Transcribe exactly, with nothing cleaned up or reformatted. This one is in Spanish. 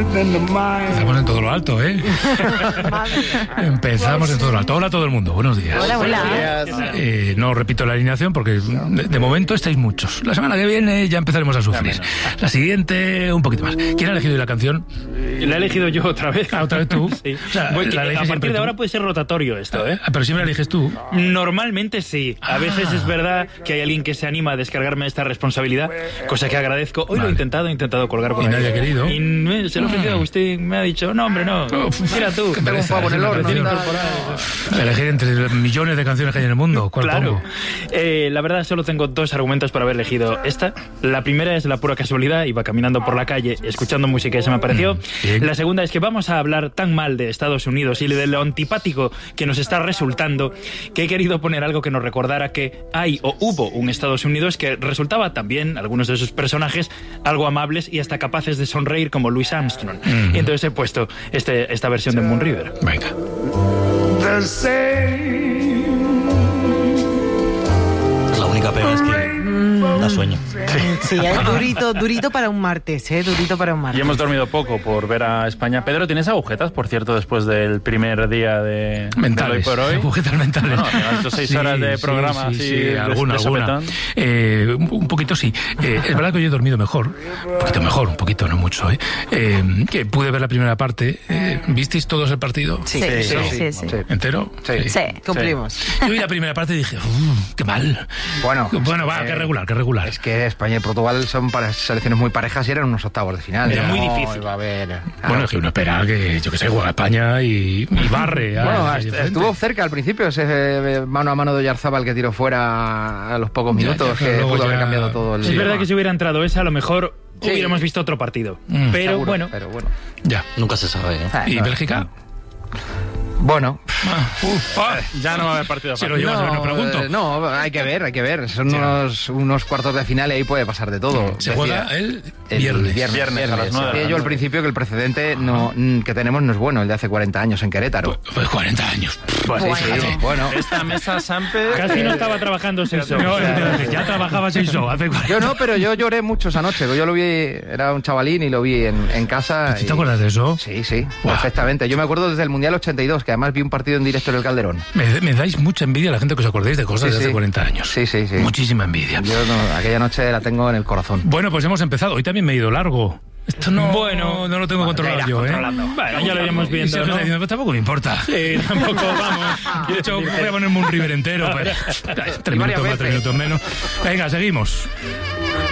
Empezamos en todo lo alto, ¿eh? Empezamos en todo lo alto. Hola a todo el mundo, buenos días. Hola, hola. Eh, no repito la alineación porque de, de momento estáis muchos. La semana que viene ya empezaremos a sufrir. La siguiente, un poquito más. ¿Quién ha elegido hoy la canción? La he elegido yo otra vez. Ah, ¿otra vez tú? Sí. O sea, Voy, la a eliges partir de tú. ahora puede ser rotatorio esto, ¿eh? Ah, pero siempre la eliges tú. Normalmente sí. A Ah. veces es verdad que hay alguien que se anima a descargarme esta responsabilidad, cosa que agradezco. Hoy Vale. lo he intentado, he intentado colgar por Y ahí. nadie ha querido. Y me- se lo he ofrecido a Agustín, me ha dicho, no, hombre, no. Uf, Mira tú. qué pereza, un pavo en el es una horno, canción. tal. Elegir entre los millones de canciones que hay en el mundo. ¿Cuál Claro. pongo? Eh, la verdad, solo tengo dos argumentos para haber elegido esta. La primera es la pura casualidad. Iba caminando por la calle, escuchando música y se me apareció. Bien. La segunda es que vamos a hablar tan mal de Estados Unidos y de lo antipático que nos está resultando, que he querido poner algo que nos recordara que hay o hubo un Estados Unidos que resultaba también, algunos de sus personajes, algo amables y hasta capaces de sonreír como Louis Armstrong. Mm. Y entonces he puesto este, esta versión de Moon River. Venga. La única pega es que da sueño. Sí, es durito, durito para un martes, ¿eh? Durito para un Y martes. hemos dormido poco por ver a España. Pedro, ¿tienes agujetas, por cierto, después del primer día de, Mentales. del hoy por hoy? Agujetas mentales. Bueno, has hecho seis horas de programa sí, así, sí, de- alguna, de alguna. sopetón. Eh, un, un poquito sí. Eh, es verdad que hoy he dormido mejor. Un poquito mejor, un poquito, no mucho. ¿eh? Eh, que pude ver la primera parte. Eh, ¿Visteis todos el partido? Sí, sí, sí, sí, sí. ¿Entero? Sí, cumplimos. Yo vi la primera parte y dije, "Uf, qué mal". Bueno, Bueno, va, eh, qué regular, qué regular. Es que España y Portugal son para selecciones muy parejas y eran unos octavos de final. Era No muy difícil. iba a haber... Bueno, es que uno espera que, yo que sé, juega España y, y barre. a- Bueno, a- est- frente. estuvo cerca al principio ese eh, mano a mano de Oyarzábal que tiró fuera a los pocos Ya, minutos, ya, pero que luego pudo haber ya- cambiado todo el Es verdad que si hubiera entrado esa, a lo mejor Sí. hubiéramos visto otro partido. Mm. Pero Seguro, bueno, pero bueno. Ya. Nunca se sabe, ¿eh? Ah, ¿Y no. Bélgica? Bueno, Ah, uf, ah. Ya no va a haber partido Si lo fácil. llevas, no, no pregunto. eh, no, hay que ver, hay que ver. Son Sí. unos, unos cuartos de final y ahí puede pasar de todo. Se Decía- juega el El viernes. viernes, Viernes a las nueve de la Decía yo al noche. principio que el precedente no, mm, que tenemos no es bueno, el de hace cuarenta años en Querétaro. Pues cuarenta años. Pues, Bueno. fíjate. Bueno, Esta mesa Sampe... casi no estaba trabajando seis No, horas. ya trabajaba seis horas. Hace cuarenta. yo no, pero yo lloré mucho esa noche. Yo lo vi, era un chavalín y lo vi en, en casa. ¿Tú y- te acuerdas de eso? Sí, sí, Guau. perfectamente. Yo me acuerdo desde el Mundial ochenta y dos, que además vi un partido en directo en el Calderón. Me, me dais mucha envidia a la gente que os acordéis de cosas Sí, de hace sí. cuarenta años. Sí, sí, sí. Muchísima envidia. Yo no, aquella noche la tengo en el corazón. Bueno, pues hemos empezado. Hoy también me he ido largo. Esto no, Bueno, no lo tengo controlado irás yo, ¿eh? controlando. Bueno, ya lo iremos Y viendo, Sergio ¿no? está diciendo, pues tampoco me importa. Sí, tampoco vamos. De hecho, voy a ponerme un River entero. Pues, tres Y varias minutos más, tres veces. minutos menos. Venga, seguimos.